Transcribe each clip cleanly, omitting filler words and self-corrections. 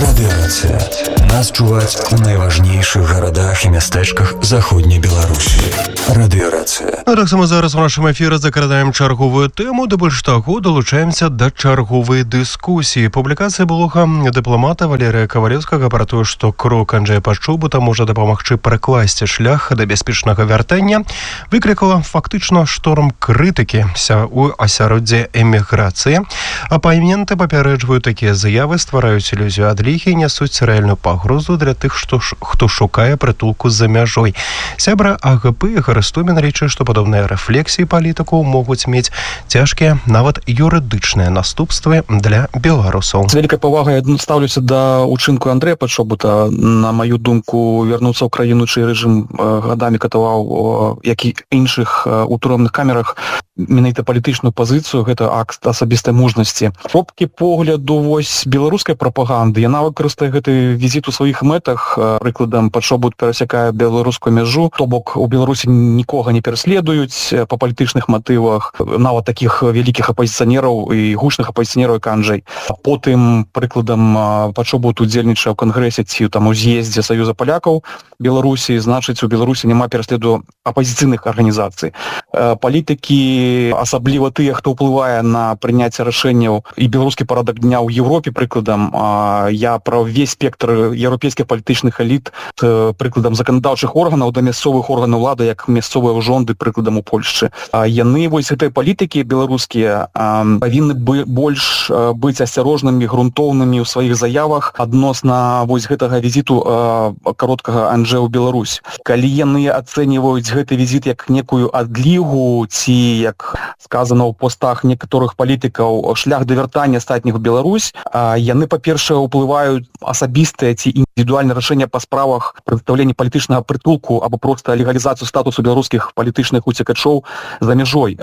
Радыёрацыя. Нас чуваць у найважнейшых гарадах і мястэчках заходняй Беларусі. Радыёрацыя. А так само зараз у нашым эфіры закрадаем чарговую тэму, да больш таго далучаемся да чарговай дыскусіі. Публікацыя блога дыпламата Валерыя Кавалеўскага пра тое, што крок Анджэя Пачобута можа дапамагчы пракласці шлях да бяспечнага вяртання, выклікала фактычна шторм крытыкі ў асяроддзе эміграцыі. Апаненты папярэджваюць такія заявы, ствараюць ілюзію адлігі і нясуць рэальную пагрозу для тых, хто шукае прытулку за мяжой. Сябра АГП Гарыстумін лічыць, што падобныя рэфлексіі палітыкаў могуць мець цяжкія, нават юрыдычныя наступствы для беларусаў. З вялікай павагай ставлюся да ўчынку Андрэя Пачобута. На маю думку, вярнуцца ў краіну, чый рэжым гадамі катаваў, як і іншых у турэмных камерах, менавіта палітычную пазіцыю, гэта акт асабістай мужнасці. Кропкі погляду беларускай прапаганды, яна выкарыстае гэты візіт у сваіх мэтах. Прыкладам, Пачобут перасякае беларускую мяжу, то бок у Беларусі нікога не пераследуюць па палітычных матывах, нават такіх вялікіх апазіцыянераў і гучных апазіцыянераў, як Анджэй. Потым, прыкладам, Пачобут удзельнічае ў кангрэсе ці там у з'ездзе Саюза палякаў Беларусі, значыць, у Беларусі няма пераследу апазіцыйных арганізацый. Палітыкі, асабліва тыя, хто ўплывае на прыняцце рашэнняў і беларускі парадак дня ў Еўропе, прыкладам, я пра ўвесь спектр еўрапейскіх палітычных эліт, прыкладам заканадаўчых органаў да мясцовых органаў улады, як мясцовыя ўжонды, прыкладам, у Польшчы. Яны, гэтыя палітыкі беларускія, павінны больш быць асцярожнымі, грунтоўнымі ў сваіх заявах адносна гэтага візіту кароткага Анджэя ў Беларусь. Калі яны ацэньваюць гэты візіт як некую адлігу, ці, як сказано ў постах некаторых палітыкаў, шлях да вяртання астатніх у Беларусь, яны, па-першае, уплываюць асабістыя ці індывідуальныя рашэння па справах прадстаўлення палітычнага прытулку або проста легалізацыю статусу беларускіх палітычных уцекачоў за мяжой.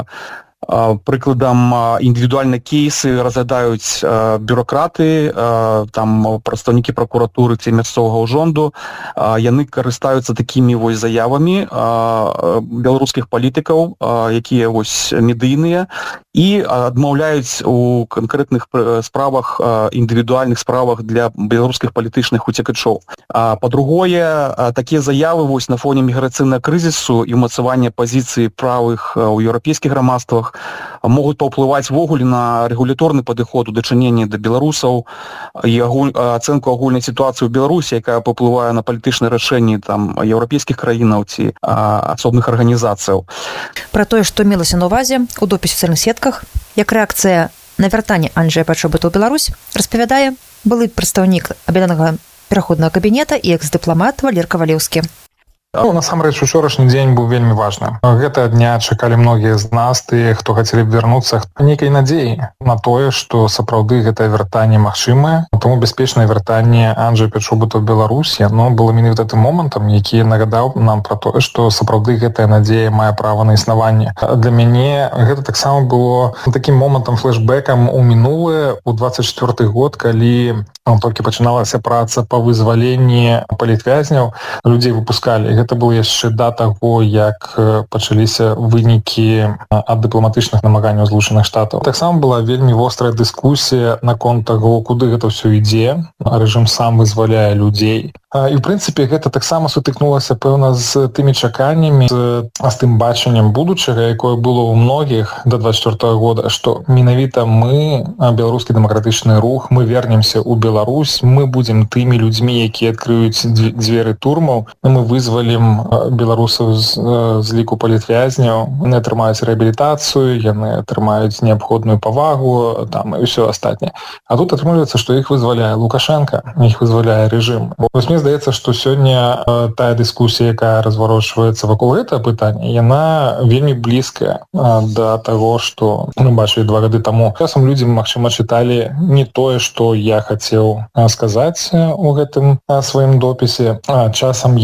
Прыкладам, індывідуальныя кейсы разглядаюць бюракраты, там прадстаўнікі пракуратуры ці мясцовага ўжонду. Яны карыстаюцца такімі заявамі беларускіх палітыкаў, якія медыйныя, і адмаўляюць у канкрэтных справах, індывідуальных справах для беларускіх палітычных уцекачоў. Па-другое, такія заявы на фоне міграцыйнага крызісу і ўмацавання пазіцыі правых у еўрапейскіх грамадствах могуць паўплываць ввогуле на рэгуляторны падыход у дачыненні да беларусаў і ацэнку агульнай сітуацыі ў Беларусі, якая паўплывае на палітычныя рашэнні там еўрапейскіх краінаў ці асобных арганізацыяў. Пра тое, што мелася на ўвазе у допісе ў сацыяльных сетках, як рэакцыя на вяртанне Анджэя Пачобута ў Беларусь, распавядае былы прадстаўнік аб'яднанага пераходнага кабінета і экс-дыпламат Валер Кавалеўскі. Насамрэч, учорашні дзень быў вельмі важны. Гэтага дня чакалі многія з нас, тыя, хто хацелі б вярнуцца, нейкай надзеі на тое, што сапраўды гэтае вяртанне магчымае. Таму бяспечнае вяртанне Анджэя Пачобута ў Беларусі, было менавіта тым момантам, які нагадаў нам пра тое, што сапраўды гэтая надзея мае права на існаванне. Для мяне гэта таксама было такім момантам, флэшбэкам у мінулае, у 24 год, калі толькі пачыналася праца па вызваленні палітвязняў, людзей выпускалі. Гэта было яшчэ да таго, як пачаліся вынікі ад дыпламатычных намаганняў Злучаных Штатаў. Таксама была вельмі вострая дыскусія наконт таго, куды гэта ўсё ідзе. Рэжым сам вызваляе людзей. І, ў прынцыпе, гэта таксама сутыкнулася, пэўна, з тымі чаканнямі, з тым бачаннем будучага, якое было ў многіх да 24 года, што менавіта мы, беларускі дэмакратычны рух, мы вернемся ў Беларусь, мы будзем тымі людзьмі, якія адкрыюць дзверы турмаў, мы вызвалім беларусаў з ліку палітвязняў, яны атрымаюць рэабілітацыю, яны атрымаюць неабходную павагу, там, і ўсё астатняе. А тут атрымліваецца, што іх вызваляе Лукашенка, іх вызваляе рэжым. Мне здаецца, што сёння тая дыскусія, якая разварочваецца вакол гэтага пытання, яна вельмі блізкая да таго, што мы бачылі 2 гады таму. Часам людзі, магчыма, чыталі не тое, што я хацеў сказаць у гэтым сваім допісе. Часам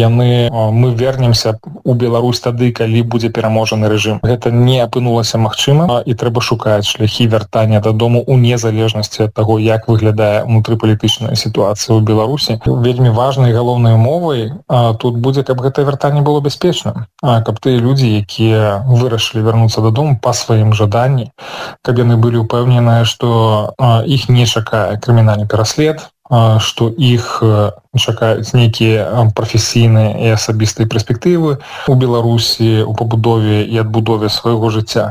мы вернемся у Беларусь тады, калі будзе пераможаны рэжым. Гэта не апынулася магчыма, і трэба шукаць шляхі вяртання дадому ў незалежнасці ад таго, як выглядае унутрыпалітычная сітуацыя ў Беларусі. Вельмі важна і галоўнай умовай тут будзе, каб гэтае вяртанне было бяспечным, каб тыя людзі, якія вырашылі вярнуцца дадому па сваім жаданні, каб яны былі ўпэўненыя, што іх не чакае крымінальны пераслед, што іх чакаюць нейкія прафесійныя і асабістыя перспектывы у Беларусі у пабудове і адбудове свайго жыцця.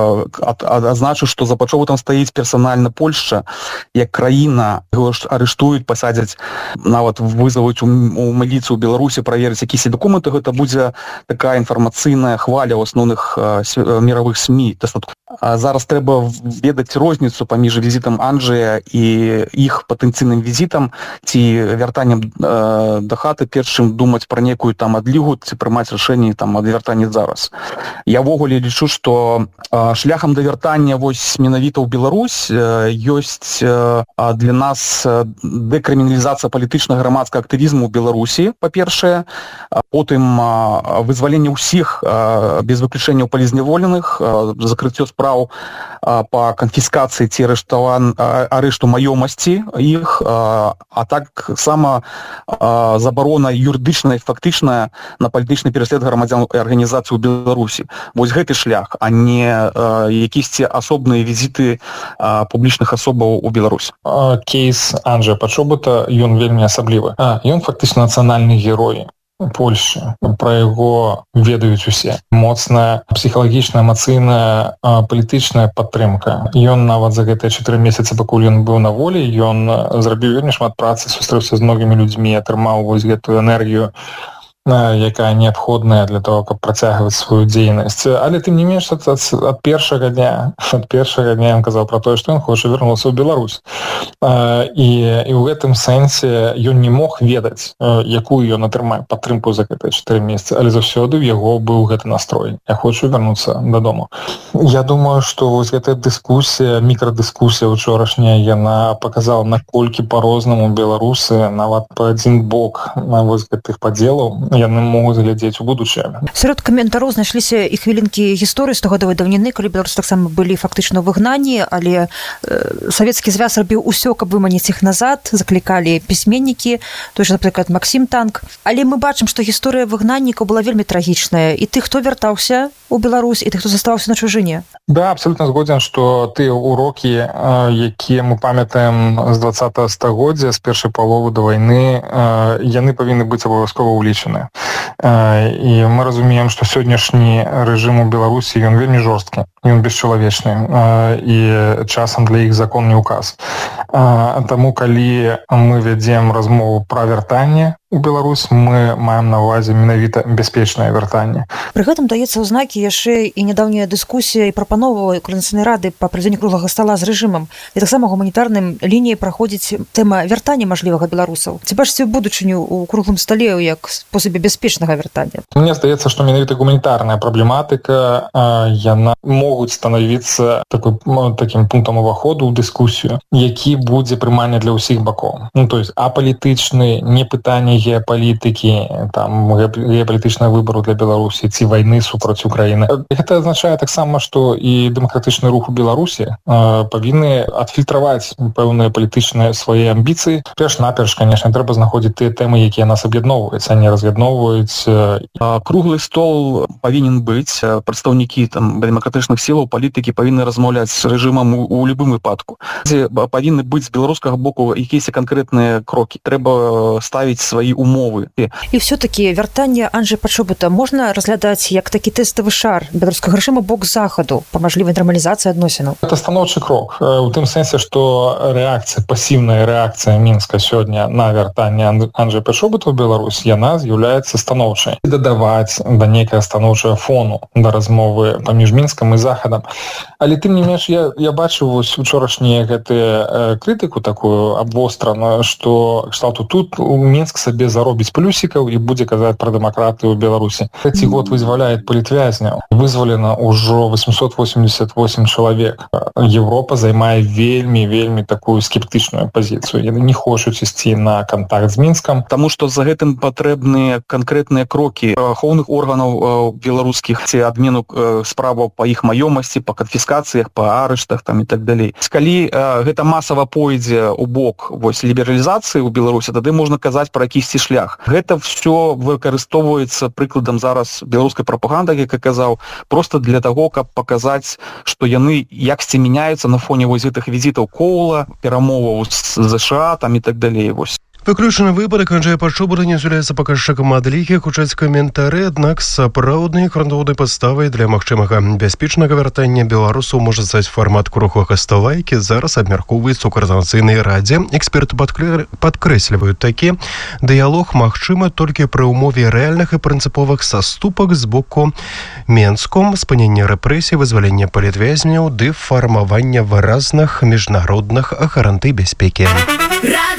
Адзначу, што за пачатку стаіць персанальна Польшча, як краіна, яго арыштуюць, пасадзяць, нават вызовуць у міліцыю Беларусі праверыць якісь дакументы. Гэта будзе такая інфармацыйная хваля ў асноўных мировых СМІ. Зараз трэба ведаць розніцу паміж візітам Анджэя і іх патэнцыйным візітам ці вяртаннем да хаты, перш чым думаць пра некую там адлігу ці прымаць рашэнне там ад вяртання зараз. Я ввогуле лічу, што шляхам да вяртання вось менавіта ў Беларусь ёсць для нас дэкрыміналізацыя палітычнага грамадскага актывізму ў Беларусі, па-першае, потым вызваленне ўсіх без выключэнняў палізняволеных, закрыццё спраў па канфіскацыі ці арышту маёмасці іх, а таксама забарона юрыдычная і фактычная на палітычны пераслед грамадзян і арганізацый у Беларусі. Вось гэты шлях, а не якісьці асобныя візіты публічных асобаў у Беларусь. Кейс Анджэя Пачобута, ён вельмі асаблівы. Ён фактычна нацыянальны герой Польшчы. Пра яго ведаюць усе. Моцная псіхалагічная, эмацыйная, палітычная падтрымка. Ён нават за гэтыя 4 месяцы, пакуль ён быў на волі, ён зрабіў вельмі шмат працы, сустрэўся з многімі людзьмі, атрымаў вось гэтую энергію, якая неабходная для того, каб працягваць сваю дзейнасць. Але тым не менш ад першага дня ён казаў пра тое, што ён хоча вярнуцца ў Беларусь. І ў гэтым сэнсе ён не мог ведаць, якую ён атрымае падтрымку за гэтыя 4 месяцы, але заўсёды ў яго быў гэты настрой. Я хочу вярнуцца дадому. Я думаю, што вось гэтая дыскусія, мікрадыскусія учорашняя, яна паказала, наколькі па-рознаму беларусы нават па адзін бок вось гэтых падзелаў яны могуць глядзець у будучае. Сярод каментароў знайшліся і хвілінкі гісторыі стагодавай даўніны, калі беларусы таксама былі фактычна ў выгнанні, але Савецкі Звяз рабіў усё, каб выманіць іх назад, заклікалі пісьменнікі, той же, напрыклад, Максім Танк. Але мы бачым, што гісторыя выгнаннікаў была вельмі трагічная. І тых, хто вяртаўся у Беларусь, і тых, хто застаўся на чужыне. Да, абсолютно згоден, што тыя урокі, якія мы памятаем з 20-го стагоддзя, з першай паловы да вайны, яны павінны быць абавязкова ўлічаны. І мы разумеем, што сённяшні рэжым у Беларусі, ён вельмі жорсткі, ён бесчалавечны, і часам для іх закон не указ. Таму, калі мы вядзем размову пра вяртанне у Беларусь, мы маем на ўвазе менавіта бяспечнае вяртанне. Пры гэтым даецца ў знакі яшчэ і нядаўняя дыскусія і прапанова Коордынацыйнай рады па правядзенню круглага стала з рэжымам. І таксама гуманітарным лініяй праходзіць тэма вяртання мажлівага беларусаў. Ці бачыце будучыню ў круглым стале як спосабе бяспечнага вяртання? Мне здаецца, што менавіта гуманітарная праблематыка, яна могуць станавіцца такім пунктам уваходу ў дыскусію, які будзе прымальны для ўсіх бакоў. То есть апалітычны, не пытанне геапалітыкі, там геапалітычнага выбару для Беларусі ці вайны супраць Украіны. Гэта азначае таксама, што і дэмакратычны рух у Беларусі павінны адфільтраваць пэўныя палітычныя свае амбіцыі. Перш-наперш, канешне, трэба знаходзіць тыя тэмы, якія нас аб'ядноўваюць, а не раз'ядноўваюць. Круглы стол павінен быць, прадстаўнікі там дэмакратычных сілаў, палітыкі павінны размаўляць з рэжымам у любым выпадку. Павінны быць з беларускага боку якісь канкрэтныя крокі. Трэба ставіць свае умовы. І все-таки вяртанне Анджэя Пачобута можна разглядаць як такі тэставы шар беларускага рэжыму бок захаду па мажлівай нармалізацыі адносінаў. Это станоўчы крок. У тым сэнсе, што рэакцыя, пасіўная рэакцыя Мінска сёння на вяртанне Анджэя Пачобута ў Беларусь, яна з'яўляецца станоўчай. Дадаваць да нейкага станоўчага фону да размовы паміж Мінскам і захадам. Але тым не менш, я бачыў вось учорашнюю гэтую крытыку такую абвостраную, што кшталту тут Мінск сабе заробіць плюсікаў і будзе казаць пра дэмакратыю ў Беларусі. Трэці год вызваляе палітвязняў. Вызвалена ўжо 888 чалавек. Европа займае вельмі такую скептычную пазіцыю. Яны не хочуць ісці на кантакт з Мінскам. Таму што за гэтым патрэбныя канкрэтныя крокі ахоўных органаў беларускіх ці адмену справаў па іх маёмасці, па канфіскацыях, па арыштах там і так далей. Калі гэта масава пойдзе ў бок вось лібералізацыі ў Беларусі, тады можна казаць пра якісь знайсці шлях. Гэта все выкарыстоўваецца прыкладам зараз беларускай прапаганды, як я казаў, просто для того, каб паказаць, што яны яксьці мяняюцца на фоне вось гэтых візітаў Коула, перамоваў з ЗША там і так далей. Вось. Выключаны выпадак Анджэя Пачобута не з'яўляецца паказчыкам адлігі, гучаць каментары, аднак сапраўднай грунтоўнай падставай для магчымага бяспечнага вяртання беларусаў можа стаць фармат круглага стола, які зараз абмяркоўваецца ў Каардынацыйнай радзе. Эксперты падкрэсліваюць, такі дыялог магчымы толькі пры ўмове рэальных і прынцыповых саступак з боку Менску, спынення рэпрэсій, вызвалення палітвязняў ды фармавання выразных міжнародных гарантый бяспекі.